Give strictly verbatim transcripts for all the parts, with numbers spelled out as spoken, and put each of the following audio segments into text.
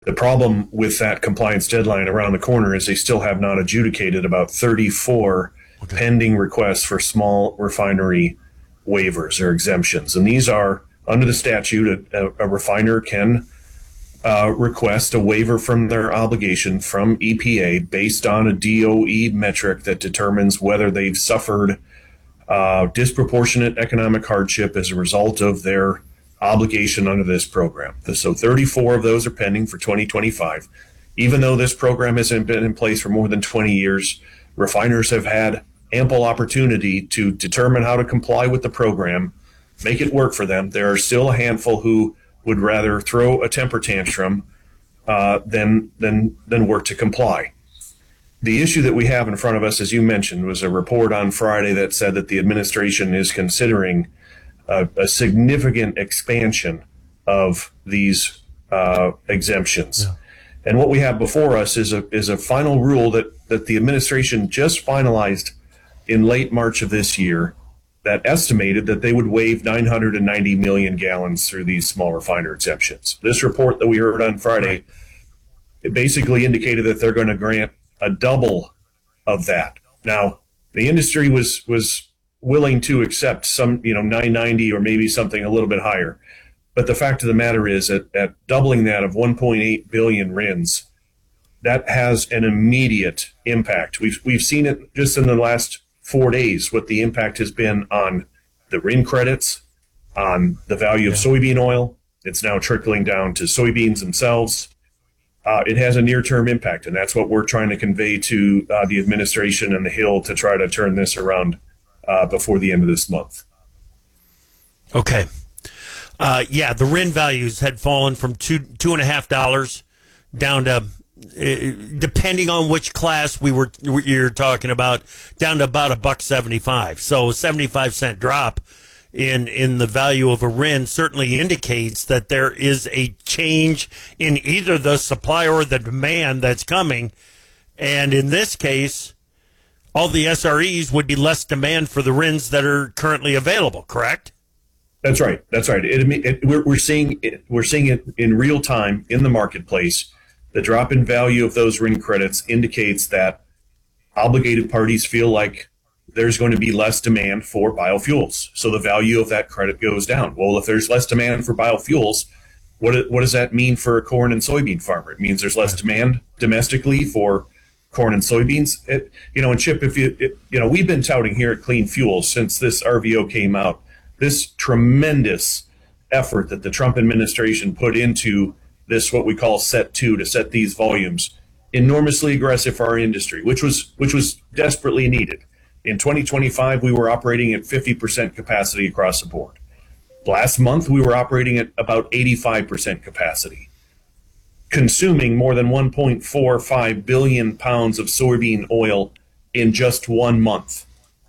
The problem with that compliance deadline around the corner is they still have not adjudicated about thirty-four okay. pending requests for small refinery waivers or exemptions. And these are, under the statute, a, a refiner can uh, request a waiver from their obligation from E P A based on a D O E metric that determines whether they've suffered uh, disproportionate economic hardship as a result of their obligation under this program. So thirty-four of those are pending for twenty twenty-five. Even though this program hasn't been in place for more than twenty years, refiners have had ample opportunity to determine how to comply with the program, make it work for them. There are still a handful who would rather throw a temper tantrum uh, than, than, than work to comply. The issue that we have in front of us, as you mentioned, was a report on Friday that said that the administration is considering A, a significant expansion of these uh, exemptions. Yeah. And what we have before us is a is a final rule that, that the administration just finalized in late March of this year that estimated that they would waive nine hundred ninety million gallons through these small refiner exemptions. This report that we heard on Friday, it basically indicated that they're going to grant a double of that. Now, the industry was was willing to accept some, you know, nine ninety or maybe something a little bit higher. But the fact of the matter is that at doubling that of one point eight billion R I Ns, that has an immediate impact. We've we've seen it just in the last four days, what the impact has been on the R I N credits, on the value of yeah. soybean oil. It's now trickling down to soybeans themselves. Uh, it has a near-term impact, and that's what we're trying to convey to uh, the administration and the Hill to try to turn this around Uh, before the end of this month. Okay. Uh, yeah, the R I N values had fallen from two two and a half dollars down to, uh, depending on which class we were you're talking about, down to about a buck seventy five. So a seventy five cent drop in in the value of a R I N certainly indicates that there is a change in either the supply or the demand that's coming, and in this case, all the S R Es would be less demand for the R I Ns that are currently available, correct? That's right. That's right. It, it, we're, we're seeing it, we're seeing it in real time in the marketplace. The drop in value of those R I N credits indicates that obligated parties feel like there's going to be less demand for biofuels. So the value of that credit goes down. Well, if there's less demand for biofuels, what, what does that mean for a corn and soybean farmer? It means there's less demand domestically for corn and soybeans. It, you know, and Chip, if you, it, you know, we've been touting here at Clean Fuels since this R V O came out, this tremendous effort that the Trump administration put into this, what we call set two, to set these volumes, enormously aggressive for our industry, which was, which was desperately needed. In twenty twenty-five, we were operating at fifty percent capacity across the board. Last month, we were operating at about eighty-five percent capacity, consuming more than one point four five billion pounds of soybean oil in just one month.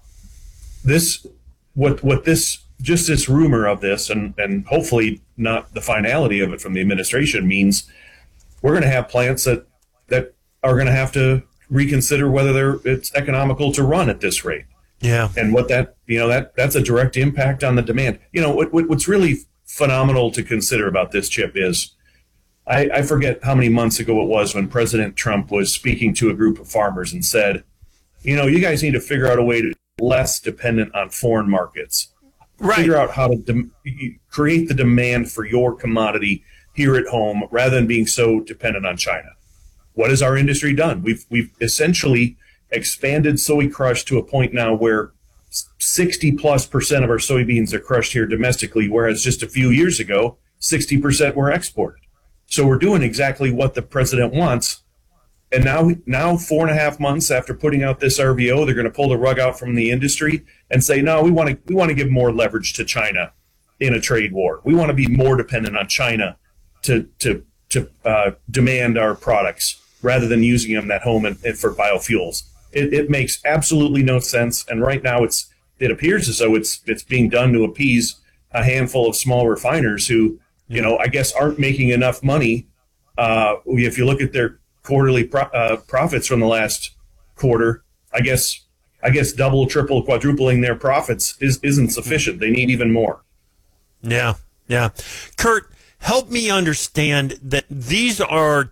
This, what, what this, just this rumor of this, and, and hopefully not the finality of it from the administration, means we're going to have plants that, that are going to have to reconsider whether they're, it's economical to run at this rate. Yeah. And what that, you know, that, that's a direct impact on the demand. You know, what, what what's really phenomenal to consider about this, Chip, is I, I forget how many months ago it was when President Trump was speaking to a group of farmers and said, you know, you guys need to figure out a way to be less dependent on foreign markets. Right. Figure out how to de- create the demand for your commodity here at home rather than being so dependent on China. What has our industry done? We've we've essentially expanded soy crush to a point now where sixty plus percent of our soybeans are crushed here domestically, whereas just a few years ago, sixty percent were exported. So we're doing exactly what the president wants. And now, now four and a half months after putting out this R V O, they're going to pull the rug out from the industry and say, no, we want to we want to give more leverage to China in a trade war. We want to be more dependent on China to to to uh, demand our products rather than using them at home and, and for biofuels. It, it makes absolutely no sense. And right now, it's it appears as though it's it's being done to appease a handful of small refiners who, you know, I guess aren't making enough money. Uh, if you look at their quarterly pro- uh, profits from the last quarter, I guess I guess double, triple, quadrupling their profits is, isn't sufficient. They need even more. Yeah, yeah. Kurt, help me understand that these are